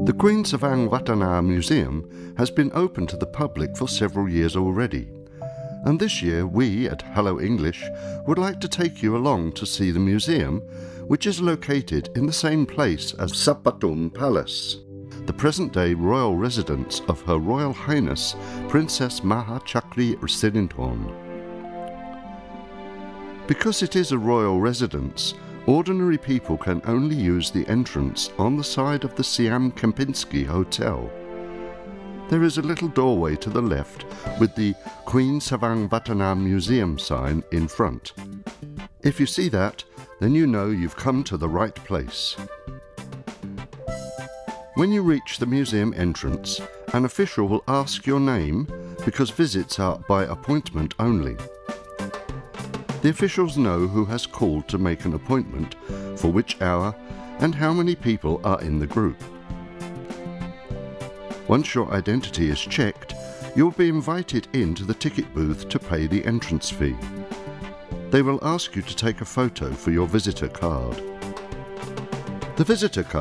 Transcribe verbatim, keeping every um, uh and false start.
The Queen Savang Vatana Museum has been open to the public for several years already, and this year we at Hello English would like to take you along to see the museum, which is located in the same place as Sapatum Palace, the present-day royal residence of Her Royal Highness Princess Maha Chakri Sirinthorn. Because it is a royal residence, ordinary people can only use the entrance on the side of the Siam Kempinski Hotel. There is a little doorway to the left with the Queen Savang Vatana Museum sign in front. If you see that, then you know you've come to the right place. When you reach the museum entrance, an official will ask your name because visits are by appointment only. The officials know who has called to make an appointment, for which hour, and how many people are in the group. Once your identity is checked, you'll be invited into the ticket booth to pay the entrance fee. They will ask you to take a photo for your visitor card. The visitor card